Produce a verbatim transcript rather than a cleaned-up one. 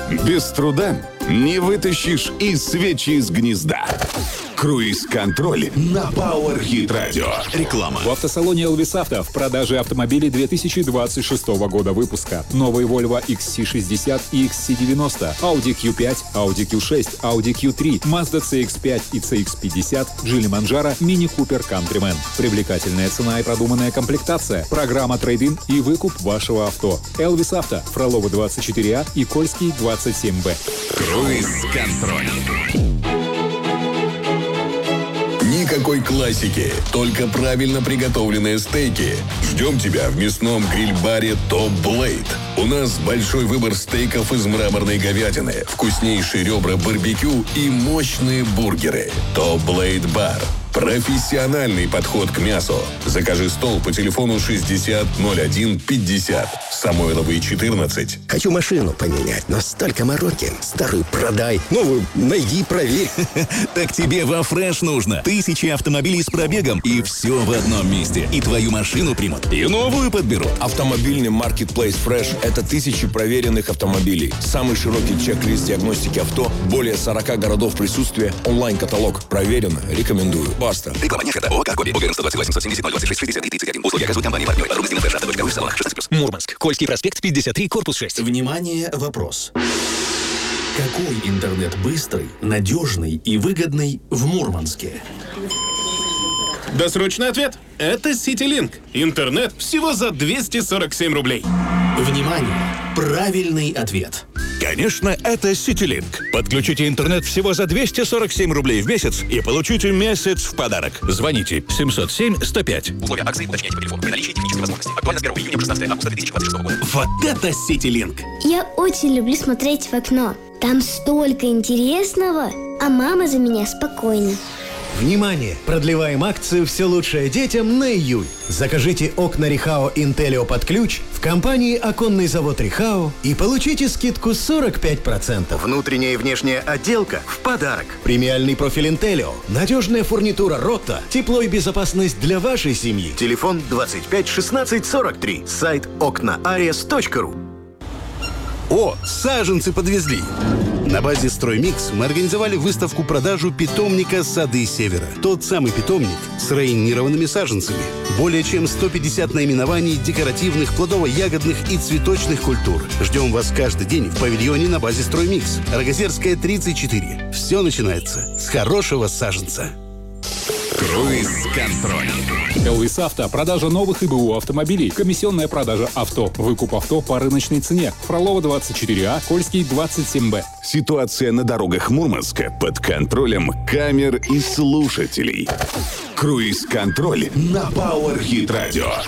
Без труда не вытащишь и свечи из гнезда. Круиз-контроль на Power Hit Radio. Реклама. В автосалоне Elvis Auto в продаже автомобилей две тысячи двадцать шестого года выпуска. Новые Volvo икс си шестьдесят и икс си девяносто, Audi кью пять, Audi кью шесть, Audi кью три, Mazda си икс пять и си икс пятьдесят, Geely Manjaro, Mini Cooper Countryman. Привлекательная цена и продуманная комплектация. Программа трейд-ин и выкуп вашего авто. Elvis Auto, Фролова двадцать четыре А и Кольский двадцать семь Б. Круиз-контроль. Никакой классики, только правильно приготовленные стейки. Ждем тебя в мясном гриль-баре Top Blade. У нас большой выбор стейков из мраморной говядины, вкуснейшие ребра барбекю и мощные бургеры. Top Blade Bar. Профессиональный подход к мясу. Закажи стол по телефону шестьдесят ноль один пятьдесят. Самойловый четырнадцать. Хочу машину поменять, но столько мороки. Старую продай, новую найди, проверь. Так тебе во Фреш нужно. Тысячи автомобилей с пробегом, и все в одном месте. И твою машину примут, и новую подберут. Автомобильный маркетплейс Fresh – это тысячи проверенных автомобилей. Самый широкий чек-лист диагностики авто, более сорока городов присутствия, онлайн-каталог. Проверено, рекомендую. Баста. Реклама не ООО «Каргоби». ОГРН сто двадцать восемь сто семьдесят ноль двадцать шесть шестьдесят и тридцать один. Услуги оказывают компания партнер. Подробности на фреш авто точка ру в салонах шестнадцать плюс. Мурманск. Кольский проспект, пятьдесят три, корпус шесть. Внимание, вопрос. Какой интернет быстрый, надежный и выгодный в Мурманске? Досрочный ответ. Это CityLink. Интернет всего за двести сорок семь рублей. Внимание! Правильный ответ. Конечно, это CityLink. Подключите интернет всего за двести сорок семь рублей в месяц и получите месяц в подарок. Звоните семьсот семь сто пять. Условия акции уточняйте по телефону при наличии технической возможности. Актуально с первого июня по шестнадцатое августа две тысячи двадцать шестого года. Вот это CityLink. Я очень люблю смотреть в окно. Там столько интересного, а мама за меня спокойна. Внимание! Продлеваем акцию «Все лучшее детям» на июль. Закажите окна Рихао Интеллио под ключ в компании «Оконный завод Рихао» и получите скидку сорок пять процентов. Внутренняя и внешняя отделка в подарок. Премиальный профиль Интеллио, надежная фурнитура Ротта, тепло и безопасность для вашей семьи. Телефон двадцать пять шестнадцать сорок три. Сайт окна ариас точка ру. О, саженцы подвезли! На базе «Строймикс» мы организовали выставку-продажу питомника «Сады Севера». Тот самый питомник с районированными саженцами. Более чем сто пятьдесят наименований декоративных, плодово-ягодных и цветочных культур. Ждем вас каждый день в павильоне на базе «Строймикс». Рогозерская, тридцать четыре. Все начинается с хорошего саженца. Круиз-контроль. Elvis Auto. Продажа новых и БУ автомобилей. Комиссионная продажа авто. Выкуп авто по рыночной цене. Фролова двадцать четыре А, Кольский двадцать семь Б. Ситуация на дорогах Мурманска под контролем камер и слушателей. Круиз-контроль на Power Hit Radio.